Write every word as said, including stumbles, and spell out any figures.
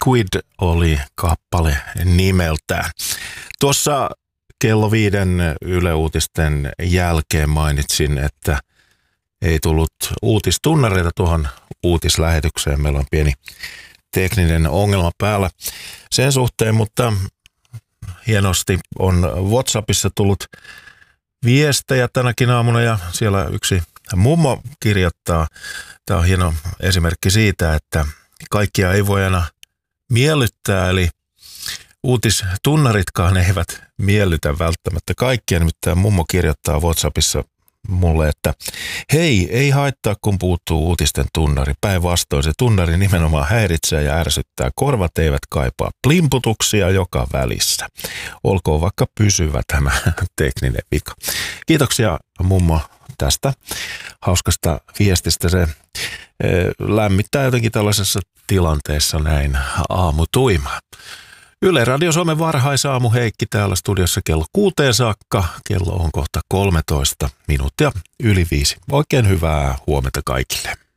Squid oli kappale nimeltään. Tuossa kello viiden Yle Uutisten jälkeen mainitsin, että ei tullut uutistunnareita tuohon uutislähetykseen. Meillä on pieni tekninen ongelma päällä sen suhteen, mutta hienosti on WhatsAppissa tullut viestejä tänäkin aamuna ja siellä yksi mummo kirjoittaa. Tämä on hieno esimerkki siitä, että kaikkia ei voi aina miellyttää, eli uutistunnaritkaan eivät miellytä välttämättä kaikkia. Nimittäin mummo kirjoittaa WhatsAppissa mulle, että hei, ei haittaa kun puuttuu uutisten tunnari. Päinvastoin se tunnari nimenomaan häiritsee ja ärsyttää. Korvat eivät kaipaa plimputuksia joka välissä. Olkoon vaikka pysyvä tämä tekninen vika. Kiitoksia mummo tästä hauskasta viestistä. Se lämmittää jotenkin tällaisessa tilanteessa näin aamutuimaa. Yle Radio Suomen varhaisaamu Heikki täällä studiossa kello kuuteen saakka. Kello on kohta kolmetoista minuuttia yli viisi. Oikein hyvää huomenta kaikille.